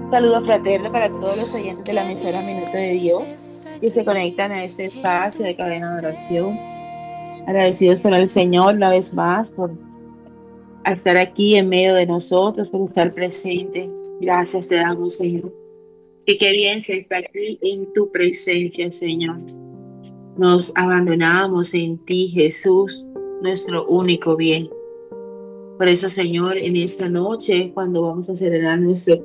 Saludo fraterno para todos los oyentes de la emisora Minuto de Dios que se conectan a este espacio de cadena de oración. Agradecidos con el Señor una vez más por estar aquí en medio de nosotros, por estar presente. Gracias te damos, Señor. Y qué bien se está aquí en tu presencia, Señor. Nos abandonamos en ti, Jesús, nuestro único bien. Por eso, Señor, en esta noche, cuando vamos a celebrar nuestro